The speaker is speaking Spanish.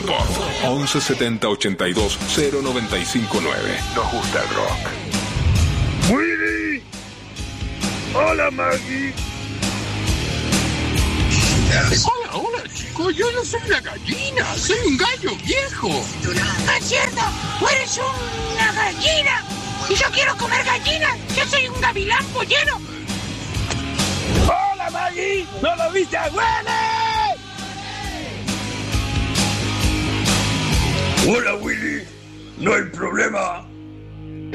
Sport. 11 70 82 0959. Nos gusta el rock. ¡Willy! ¡Hola, Maggie! Hola, chico, yo no soy una gallina, soy un gallo viejo. ¡Es cierto! ¡Tú eres una gallina! ¡Y yo quiero comer gallinas! ¡Yo soy un gavilán pollero! ¡Hola, Maggie! ¡No lo viste a Willy! ¡Hola, Willy! No hay problema.